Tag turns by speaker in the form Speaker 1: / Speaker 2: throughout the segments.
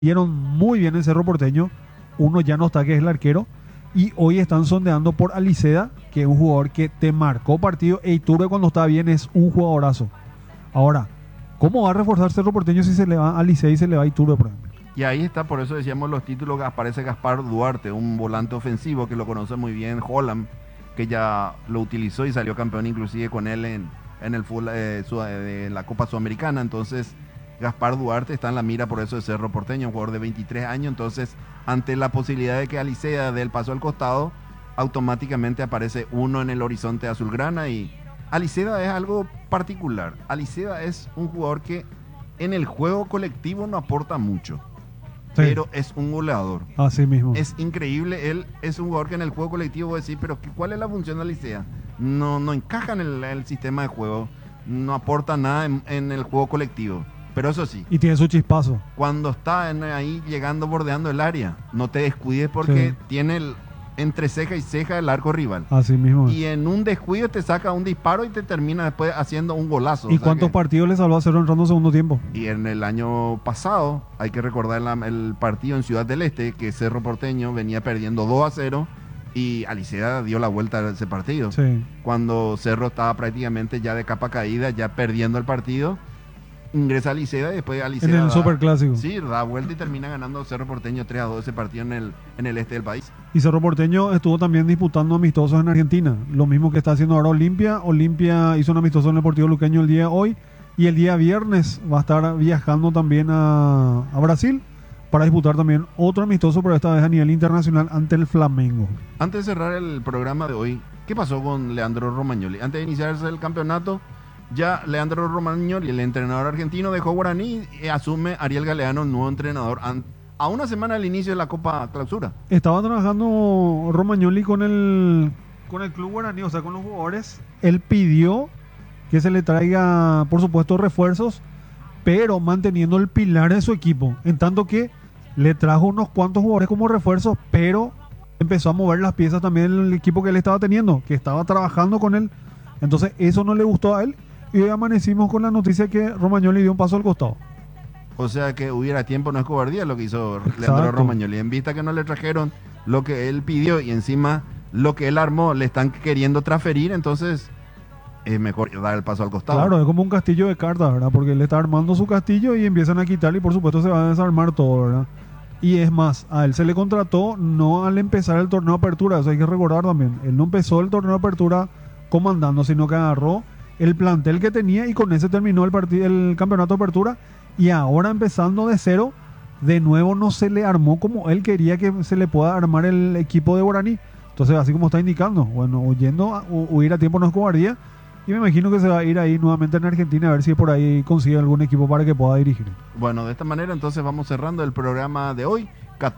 Speaker 1: Vieron muy bien en Cerro Porteño. Uno ya no está, que es el arquero. Y hoy están sondeando por Aliceda, que es un jugador que te marcó partido. E Iturbe, cuando está bien, es un jugadorazo. Ahora, ¿cómo va a reforzar Cerro Porteño si se le va a Aliceda y se le va a Iturbe, por ejemplo?
Speaker 2: Y ahí está, por eso decíamos los títulos, que aparece Gaspar Duarte, un volante ofensivo que lo conoce muy bien Holland, que ya lo utilizó y salió campeón inclusive con él en el fútbol, en la Copa Sudamericana. Entonces Gaspar Duarte está en la mira por eso de Cerro Porteño, un jugador de 23 años. Entonces, ante la posibilidad de que Aliceda dé el paso al costado, automáticamente aparece uno en el horizonte azulgrana. Y Aliceda es algo particular. Aliceda es un jugador que en el juego colectivo no aporta mucho, sí, pero es un goleador.
Speaker 1: Así mismo.
Speaker 2: Es increíble. Él es un jugador que en el juego colectivo voy a decir, pero ¿cuál es la función de Alicea? No encaja en el sistema de juego, no aporta nada en el juego colectivo. Pero eso sí.
Speaker 1: Y tiene su chispazo.
Speaker 2: Cuando está ahí llegando, bordeando el área, no te descuides porque sí, tiene entre ceja y ceja el arco rival.
Speaker 1: Así mismo.
Speaker 2: Y en un descuido te saca un disparo y te termina después haciendo un golazo.
Speaker 1: ¿Y cuántos partidos le salvó a Cerro entrando en segundo tiempo?
Speaker 2: Y en el año pasado, hay que recordar el partido en Ciudad del Este, que Cerro Porteño venía perdiendo 2-0 y Aliceda dio la vuelta a ese partido.
Speaker 1: Sí.
Speaker 2: Cuando Cerro estaba prácticamente ya de capa caída, ya perdiendo el partido, ingresa Aliceda y después Aliceda
Speaker 1: en el Superclásico.
Speaker 2: Sí, da vuelta y termina ganando Cerro Porteño 3-2 ese partido en el este del país.
Speaker 1: Y Cerro Porteño estuvo también disputando amistosos en Argentina, lo mismo que está haciendo ahora Olimpia. Olimpia hizo un amistoso en el Deportivo Luqueño el día de hoy, y el día viernes va a estar viajando también a Brasil para disputar también otro amistoso, pero esta vez a nivel internacional ante el Flamengo.
Speaker 2: Antes de cerrar el programa de hoy, ¿qué pasó con Leandro Romagnoli? Antes de iniciarse el campeonato, ya Leandro Romagnoli, el entrenador argentino, dejó Guaraní y asume Ariel Galeano, nuevo entrenador, a una semana del inicio de la Copa Clausura.
Speaker 1: Estaba trabajando Romagnoli con el club guaraní, o sea, con los jugadores. Él pidió que se le traiga, por supuesto, refuerzos, pero manteniendo el pilar de su equipo. En tanto que le trajo unos cuantos jugadores como refuerzos, pero empezó a mover las piezas también el equipo que él estaba teniendo, que estaba trabajando con él. Entonces, eso no le gustó a él. Y hoy amanecimos con la noticia que Romagnoli dio un paso al costado.
Speaker 2: O sea, que hubiera tiempo no es cobardía lo que hizo
Speaker 1: Exacto.
Speaker 2: Leandro Romagnoli. En vista que no le trajeron lo que él pidió y encima lo que él armó le están queriendo transferir, entonces es mejor dar el paso al costado.
Speaker 1: Claro, es como un castillo de cartas, ¿verdad? Porque él está armando su castillo y empiezan a quitarle y por supuesto se va a desarmar todo, ¿verdad? Y es más, a él se le contrató no al empezar el torneo de apertura, eso hay que recordar también. Él no empezó el torneo de apertura comandando, sino que agarró el plantel que tenía y con ese terminó el campeonato de apertura. Y ahora, empezando de cero, de nuevo no se le armó como él quería que se le pueda armar el equipo de Guaraní. Entonces, así como está indicando, bueno, huir a tiempo no es cobardía. Y me imagino que se va a ir ahí nuevamente en Argentina a ver si por ahí consigue algún equipo para que pueda dirigir.
Speaker 2: Bueno, de esta manera entonces vamos cerrando el programa de hoy,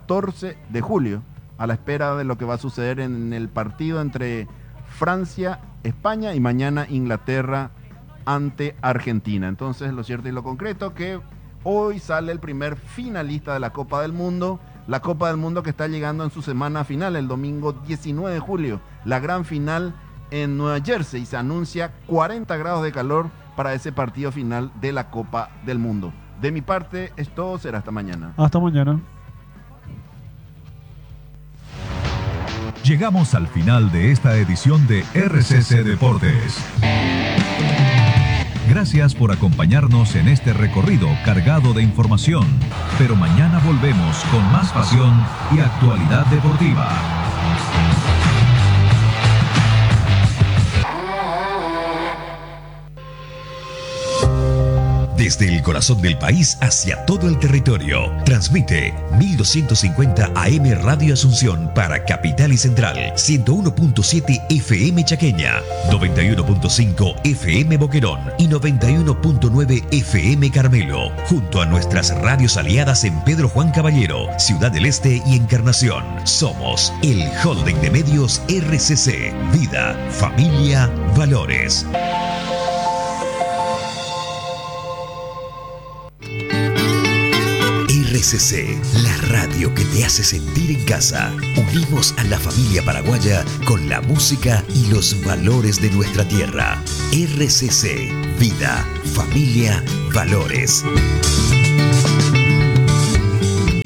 Speaker 2: 14 de julio, a la espera de lo que va a suceder en el partido entre Francia, España y mañana Inglaterra ante Argentina. Entonces, lo cierto y lo concreto que hoy sale el primer finalista de la Copa del Mundo. La Copa del Mundo que está llegando en su semana final, el domingo 19 de julio. La gran final en Nueva Jersey. Se anuncia 40 grados de calor para ese partido final de la Copa del Mundo. De mi parte, es todo. Será hasta mañana.
Speaker 1: Hasta mañana.
Speaker 3: Llegamos al final de esta edición de RCC Deportes. Gracias por acompañarnos en este recorrido cargado de información. Pero mañana volvemos con más pasión y actualidad deportiva.
Speaker 4: Desde el corazón del país hacia todo el territorio, transmite 1250 AM Radio Asunción para Capital y Central, 101.7 FM Chaqueña, 91.5 FM Boquerón y 91.9 FM Carmelo, junto a nuestras radios aliadas en Pedro Juan Caballero, Ciudad del Este y Encarnación. Somos el Holding de Medios RCC, Vida, Familia, Valores. RCC, la radio que te hace sentir en casa. Unimos a la familia paraguaya con la música y los valores de nuestra tierra. RCC, Vida, Familia, Valores.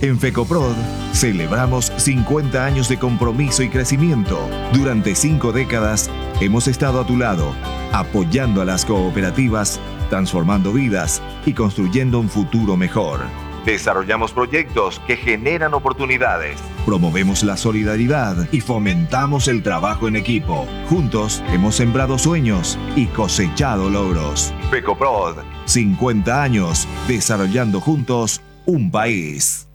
Speaker 5: En FECOPROD celebramos 50 años de compromiso y crecimiento. Durante 5 décadas hemos estado a tu lado, apoyando a las cooperativas, transformando vidas y construyendo un futuro mejor. Desarrollamos proyectos que generan oportunidades. Promovemos la solidaridad y fomentamos el trabajo en equipo. Juntos hemos sembrado sueños y cosechado logros. FECOPROD, 50 años desarrollando juntos un país.